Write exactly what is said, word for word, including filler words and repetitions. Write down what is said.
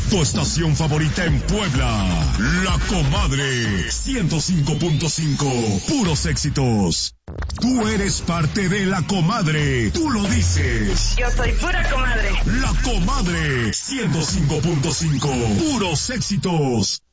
Tu estación favorita en Puebla. La Comadre. ciento cinco punto cinco. Puros éxitos. Tú eres parte de La Comadre. Tú lo dices. Yo soy pura comadre. La Comadre. ciento cinco punto cinco. Puros éxitos.